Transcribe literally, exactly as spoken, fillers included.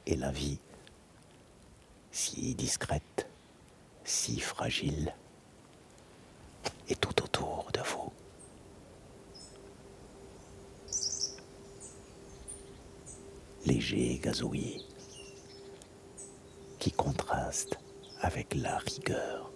et la vie, si discrète, si fragile, est tout autour de vous. Léger gazouillis qui contraste avec la rigueur